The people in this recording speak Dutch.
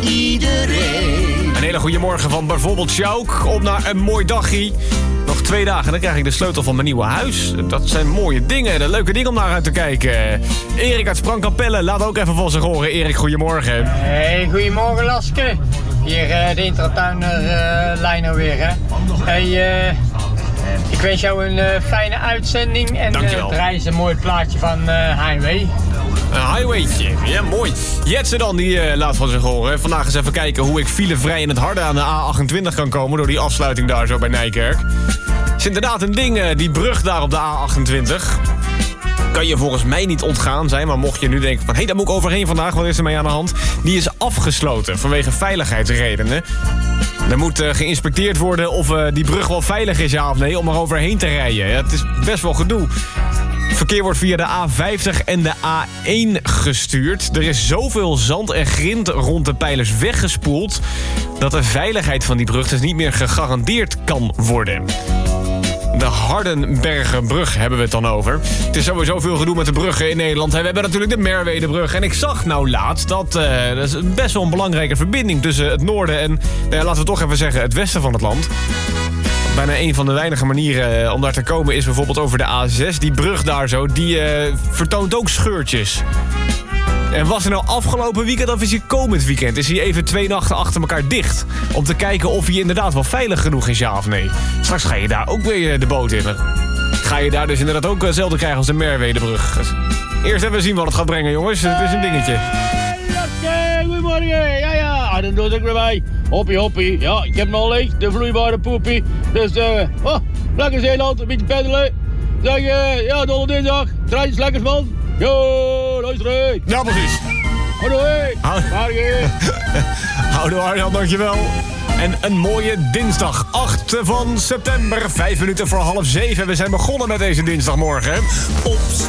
iedereen. Een hele goede morgen van bijvoorbeeld Sjouk. Op naar een mooi dagje. Nog 2 dagen en dan krijg ik de sleutel van mijn nieuwe huis. Dat zijn mooie dingen, de leuke dingen om naar uit te kijken. Erik uit Sprangkapelle, laat ook even van zich horen. Erik, goedemorgen. Hey, goedemorgen Laske. Hier de Intratuiner Lino weer, hè. Hey, ik wens jou een fijne uitzending en draai eens een mooi plaatje van Highway. Een highwaytje, ja mooi. Jetsen dan, die laat van zich horen. Vandaag eens even kijken hoe ik filevrij in het harde aan de A28 kan komen... door die afsluiting daar zo bij Nijkerk. Het is inderdaad een ding, die brug daar op de A28. Kan je volgens mij niet ontgaan zijn, maar mocht je nu denken van... hé, daar moet ik overheen vandaag, wat is er mee aan de hand? Die is afgesloten vanwege veiligheidsredenen. Er moet geïnspecteerd worden of die brug wel veilig is, ja of nee... om er overheen te rijden. Ja, het is best wel gedoe. Verkeer wordt via de A50 en de A1 gestuurd. Er is zoveel zand en grind rond de pijlers weggespoeld... dat de veiligheid van die brug dus niet meer gegarandeerd kan worden. De Hardenbergenbrug hebben we het dan over. Het is sowieso veel gedoe met de bruggen in Nederland. We hebben natuurlijk de Merwedebrug. En ik zag nou laatst dat is best wel een belangrijke verbinding... tussen het noorden en, laten we toch even zeggen, het westen van het land. Bijna een van de weinige manieren om daar te komen is bijvoorbeeld over de A6. Die brug daar zo, die vertoont ook scheurtjes. En was er nou afgelopen weekend of is hij komend weekend? Is hij even 2 nachten achter elkaar dicht? Om te kijken of hij inderdaad wel veilig genoeg is, ja of nee. Straks ga je daar ook weer de boot in. Ga je daar dus inderdaad ook hetzelfde krijgen als de Merwedebrug. Eerst even zien wat het gaat brengen, jongens. Het is een dingetje. Goedemorgen. Ja, dan doe ik weer bij. Hoppie. Ja, ik heb nog leeg, de vloeibare poepie. Dus, lekker Zeeland, een beetje peddelen. Zeg, ja, dolle dinsdag. Draai eens lekkers, man. Yo, luister. Ja, precies. Houdoe Arjan, dankjewel. En een mooie dinsdag, 8 van september, 5 minuten voor 6:30. We zijn begonnen met deze dinsdagmorgen.